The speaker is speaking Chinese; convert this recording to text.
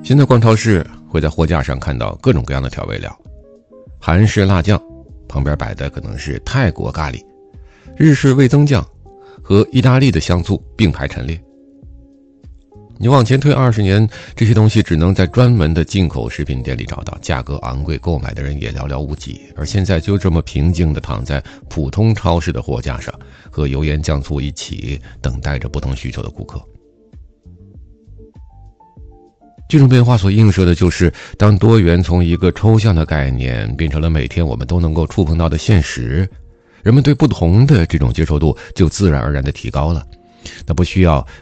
现在逛超市会在货架上看到各种各样的调味料，韩式辣酱旁边摆的可能是泰国咖喱，日式味增酱和意大利的香醋并排陈列。你往前推20年，这些东西只能在专门的进口食品店里找到，价格昂贵，购买的人也寥寥无几。而现在就这么平静地躺在普通超市的货架上，和油盐酱醋一起等待着不同需求的顾客。这种变化所映射的就是，当多元从一个抽象的概念变成了每天我们都能够触碰到的现实，人们对不同的这种接受度就自然而然地提高了。那不需要